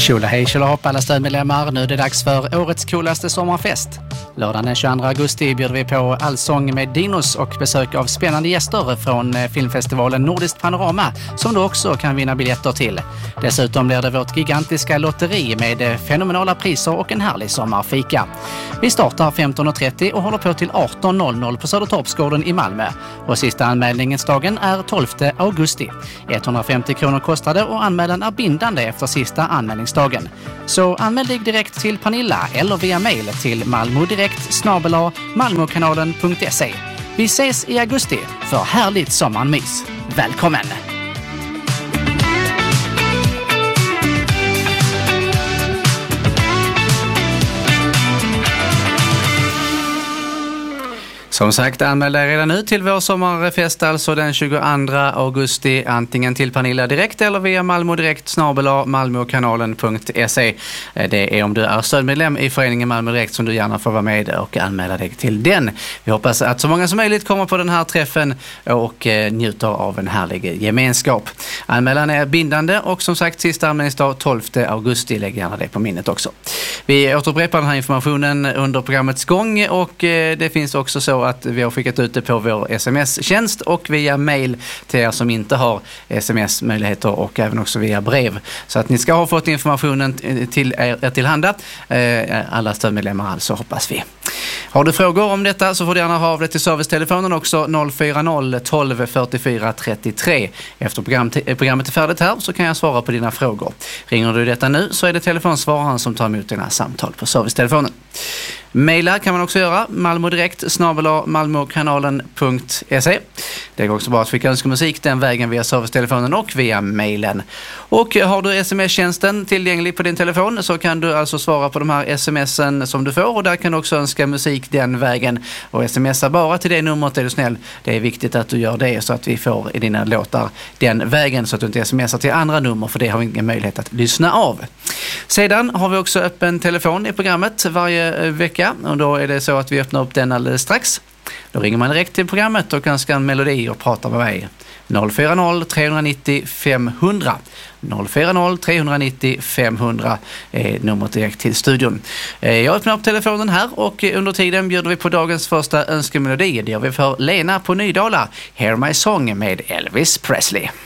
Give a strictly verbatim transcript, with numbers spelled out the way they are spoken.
Tjola hej, tjola hopp alla stödmedlemmar. Nu är det dags för årets coolaste sommarfest. Lördagen den tjugoandra augusti bjuder vi på allsång med Dinos och besök av spännande gäster från filmfestivalen Nordiskt Panorama som du också kan vinna biljetter till. Dessutom blir det vårt gigantiska lotteri med fenomenala priser och en härlig sommarfika. Vi startar femton och trettio och håller på till arton noll noll på Södertorpsgården i Malmö. Och sista anmälningsdagen är tolfte augusti. etthundrafemtio kronor kostade och anmälan är bindande efter sista anmälningsdagen. Så anmäl dig direkt till Pernilla eller via mail till malmodirekt snabel-a malmokanalen punkt se. Vi ses i augusti för härligt sommarmys. Välkommen! Som sagt, anmäl dig redan nu till vår sommarfest, alltså den tjugoandra augusti, antingen till Pernilla direkt eller via Malmö direkt snabel-a malmokanalen punkt se. Det är om du är stödmedlem i föreningen Malmö direkt som du gärna får vara med och anmäla dig till den. Vi hoppas att så många som möjligt kommer på den här träffen och njuter av en härlig gemenskap. Anmälan är bindande och som sagt sista anmälningsdag tolfte augusti, lägg gärna det på minnet också. Vi återupprepar den här informationen under programmets gång och det finns också så att vi har skickat ut det på vår sms-tjänst och via mail till er som inte har sms-möjligheter och även också via brev. Så att ni ska ha fått informationen till er tillhanda. Alla stödmedlemmar alltså, hoppas vi. Har du frågor om detta så får du gärna ha av det till servicetelefonen också noll fyra noll tolv fyrtiofyra trettiotre. Efter program, programmet är färdigt här så kan jag svara på dina frågor. Ringer du detta nu så är det telefonsvararen som tar emot dina samtal på servicetelefonen. Maila kan man också göra, malmodirekt snabel-a malmokanalen punkt se. Det går också bra att skicka önskemusik den vägen via servicetelefonen och via mailen. Och har du sms-tjänsten tillgänglig på din telefon så kan du alltså svara på de här smsen som du får och där kan du också önska musik den vägen. Och smsa bara till det numret är du snäll. Det är viktigt att du gör det så att vi får i dina låtar den vägen så att du inte smsar till andra nummer för det har vi ingen möjlighet att lyssna av. Sedan har vi också öppen telefon i programmet varje vecka och då är det så att vi öppnar upp den alldeles strax. Då ringer man direkt till programmet och önskar en melodi och pratar med mig. noll fyra noll tre nio noll fem noll noll. noll fyra noll tre nio noll fem noll noll är numret direkt till studion. Jag öppnar upp telefonen här och under tiden bjuder vi på dagens första önskemelodi. Det gör vi för Lena på Nydala. Hear My Song med Elvis Presley.